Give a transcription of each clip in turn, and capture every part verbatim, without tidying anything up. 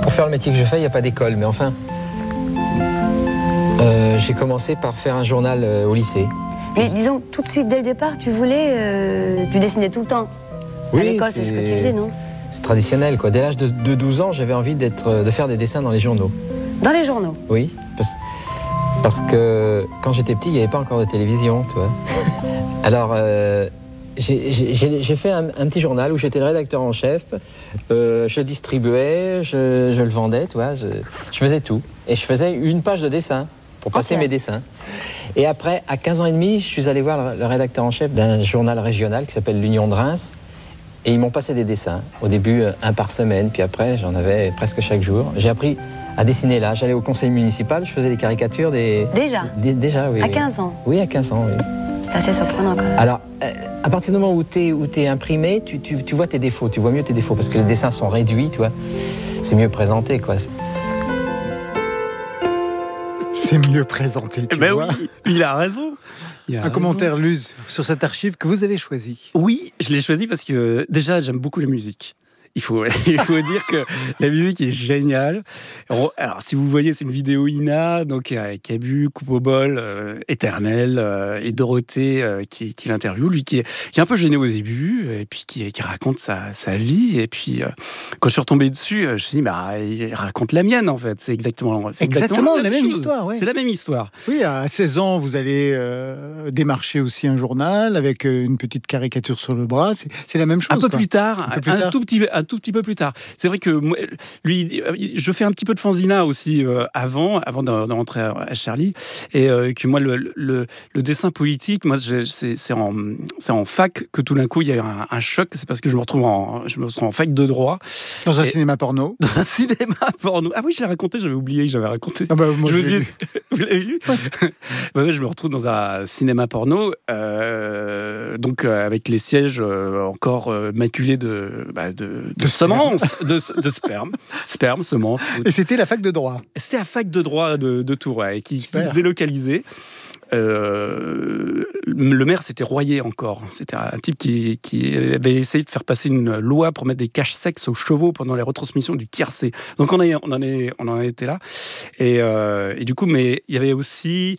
pour faire le métier que je fais, il n'y a pas d'école, mais enfin, euh, j'ai commencé par faire un journal euh, au lycée. Mais disons, tout de suite, dès le départ, tu voulais, euh, tu dessinais tout le temps. Oui, à l'école, c'est ce que tu faisais, non? C'est traditionnel, quoi. Dès l'âge de, de douze ans, j'avais envie d'être, de faire des dessins dans les journaux. Dans les journaux? Oui, parce, parce que quand j'étais petit, il n'y avait pas encore de télévision, tu vois. Alors, euh, j'ai, j'ai, j'ai fait un, un petit journal où j'étais le rédacteur en chef. Euh, je distribuais, je, je le vendais, tu vois. Je, je faisais tout. Et je faisais une page de dessin pour passer okay. mes dessins. Et après, à quinze ans et demi, je suis allé voir le, le rédacteur en chef d'un journal régional qui s'appelle l'Union de Reims. Et ils m'ont passé des dessins. Au début, un par semaine, puis après, j'en avais presque chaque jour. J'ai appris à dessiner là. J'allais au conseil municipal, je faisais les caricatures des... Déjà des, Déjà, oui. À quinze ans? Oui, à quinze ans, oui. C'est assez surprenant, quand même. Alors, à partir du moment où tu es où t'es imprimé, tu, tu, tu vois tes défauts, tu vois mieux tes défauts, parce que les dessins sont réduits, tu vois. C'est mieux présenté, quoi. C'est mieux présenté, tu ben vois. Oui, il a raison. Il a Un raison. commentaire, Luz, sur cette archive que vous avez choisie. Oui, je l'ai choisi parce que déjà, j'aime beaucoup la musique. Il faut, il faut dire que la musique est géniale. Alors, si vous voyez, c'est une vidéo Ina, donc avec Cabu, Coupe au bol, euh, Éternel, euh, et Dorothée euh, qui, qui l'interviewe, lui qui est, qui est un peu gêné au début, et puis qui, qui raconte sa, sa vie. Et puis, euh, quand je suis retombé dessus, je me suis dit, bah, il raconte la mienne, en fait. C'est exactement, c'est exactement, exactement la, la même, même chose. histoire. Ouais. C'est la même histoire. Oui, à seize ans, vous allez euh, démarcher aussi un journal avec une petite caricature sur le bras. C'est, c'est la même chose. Un peu quoi. plus tard, un, peu plus un tard. tout petit un tout petit peu plus tard. C'est vrai que moi, lui, je fais un petit peu de fanzina aussi euh, avant, avant de, de rentrer à, à Charlie, et euh, que moi le, le, le dessin politique, moi c'est, c'est en c'est en fac que tout d'un coup il y a eu un, un choc. C'est parce que je me retrouve en je me retrouve en fac de droit dans un et, cinéma porno. Dans un cinéma porno. Ah oui, je l'ai raconté, j'avais oublié que j'avais raconté. Ah bah moi je, je l'ai vu. Vous l'avez vu? Bah, je me retrouve dans un cinéma porno, euh, donc euh, avec les sièges euh, encore euh, maculés de bah, de, de, de semences. De, de sperme, sperme, semence. Et c'était la fac de droit. C'était la fac de droit de, de Tours, ouais, qui, qui se délocalisait. Euh, le maire s'était royé encore. C'était un type qui, qui avait essayé de faire passer une loi pour mettre des caches sexes aux chevaux pendant les retransmissions du tiercé. Donc on, a, on, en, est, on en était là. Et, euh, et du coup, mais il y avait aussi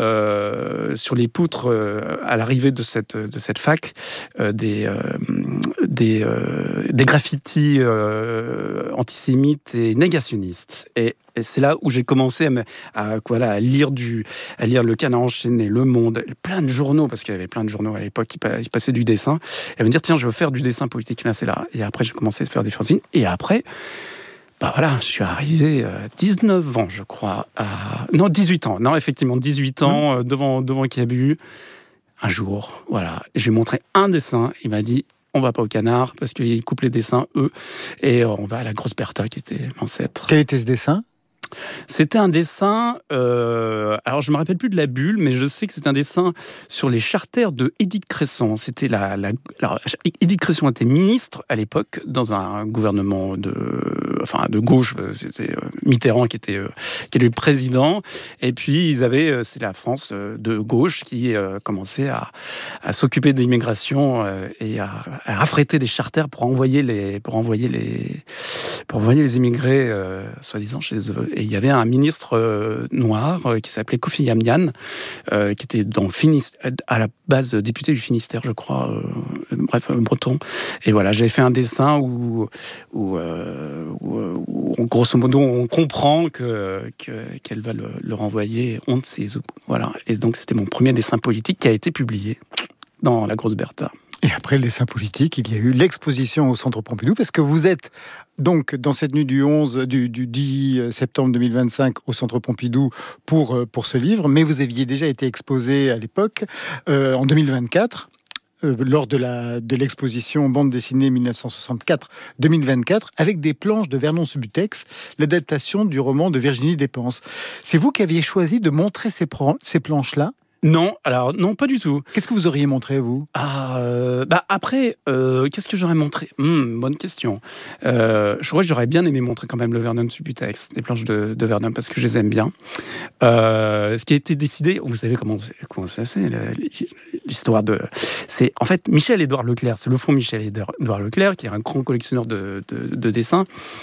euh, sur les poutres euh, à l'arrivée de cette, de cette fac euh, des, euh, des, euh, des graffitis euh, antisémites et négationnistes. Et Et c'est là où j'ai commencé à, me, à, voilà, à, lire du, à lire Le Canard enchaîné, Le Monde, plein de journaux, parce qu'il y avait plein de journaux à l'époque qui, qui passaient du dessin, et à me dire, tiens, je veux faire du dessin politique. Là, c'est là. Et après, j'ai commencé à faire des fanzines. Et après, bah voilà, je suis arrivé euh, dix-neuf ans, je crois. À... Non, dix-huit ans. Non, effectivement, dix-huit ans, mmh. euh, devant, devant Cabu. Un jour, voilà. Et je lui ai montré un dessin. Il m'a dit, on va pas au Canard, parce qu'ils coupent les dessins, eux. Et on va à la Grosse Bertha, qui était l'ancêtre. Quel était ce dessin ? C'était un dessin, euh, alors je ne me rappelle plus de la bulle, mais je sais que c'est un dessin sur les charters de Édith Cresson. C'était la, la, alors, Édith Cresson était ministre à l'époque dans un gouvernement de, enfin, de gauche. C'était Mitterrand qui était, qui était le président. Et puis ils avaient, c'est la France de gauche qui euh, commençait à, à s'occuper de l'immigration euh, et à, à affréter des charters pour envoyer les, pour envoyer les, pour envoyer les immigrés, euh, soi-disant chez eux. Et il y avait un ministre euh, noir euh, qui s'appelait Kofi Yamyan, euh, qui était dans le Finistère, à la base député du Finistère, je crois, euh, bref, euh, breton. Et voilà, j'avais fait un dessin où, où, euh, où, où grosso modo, on comprend que, que, qu'elle va le, le renvoyer, on ne sait où. Voilà. Et donc, c'était mon premier dessin politique qui a été publié dans la Grosse Bertha. Et après le dessin politique, il y a eu l'exposition au Centre Pompidou, parce que vous êtes donc dans cette nuit du onze, du, du dix septembre deux mille vingt-cinq au Centre Pompidou pour, pour ce livre, mais vous aviez déjà été exposé à l'époque, euh, en deux mille vingt-quatre, euh, lors de, la, de l'exposition bande dessinée dix-neuf cent soixante-quatre deux mille vingt-quatre, avec des planches de Vernon Subutex, l'adaptation du roman de Virginie Despentes. C'est vous qui aviez choisi de montrer ces, pro- ces planches-là ? Non, alors non, pas du tout. Qu'est-ce que vous auriez montré, vous ? Ah, euh, bah après, euh, qu'est-ce que j'aurais montré ? Hum, Bonne question. Euh, je crois que j'aurais bien aimé montrer quand même le Vernon Subutex, les planches de, de Vernon, parce que je les aime bien. Euh, ce qui a été décidé, vous savez comment, comment ça c'est, l'histoire de... C'est en fait Michel-Édouard Leclerc, c'est le fonds Michel-Édouard Leclerc, qui est un grand collectionneur de, de, de dessins,